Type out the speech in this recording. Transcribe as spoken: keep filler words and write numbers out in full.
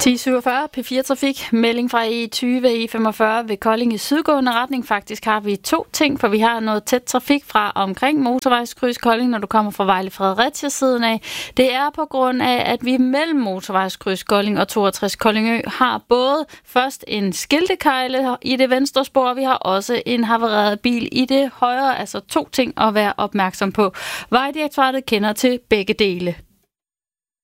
ti syvogfyrre P fire Trafik. Melding fra E tyve og E femogfyrre ved Kolding i sydgående retning. Faktisk har vi to ting, for vi har noget tæt trafik fra omkring motorvejskryds Kolding, når du kommer fra Vejle Fredericia siden af. Det er på grund af, at vi mellem motorvejskryds Kolding og toogtres Koldingø har både først en skiltekejle i det venstre spor, og vi har også en havareret bil i det højre. Altså to ting at være opmærksom på. Vejdirektoratet kender til begge dele.